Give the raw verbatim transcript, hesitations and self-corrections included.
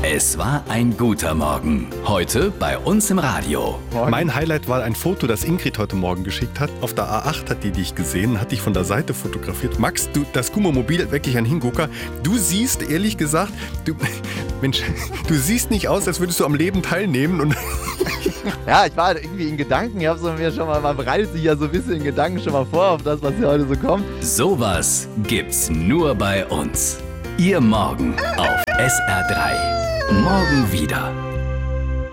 Es war ein guter Morgen. Heute bei uns im Radio. Morgen. Mein Highlight war ein Foto, das Ingrid heute Morgen geschickt hat. Auf der A acht hat die dich gesehen, hat dich von der Seite fotografiert. Max, du, das Gummomobil, wirklich ein Hingucker. Du siehst, ehrlich gesagt, du, Mensch, du siehst nicht aus, als würdest du am Leben teilnehmen. Und Ja, ich war irgendwie in Gedanken. Ich habe so mir schon mal, man bereitet sich ja so ein bisschen in Gedanken schon mal vor auf das, was hier heute so kommt. Sowas gibt's nur bei uns. Ihr Morgen auf S R drei. Morgen wieder.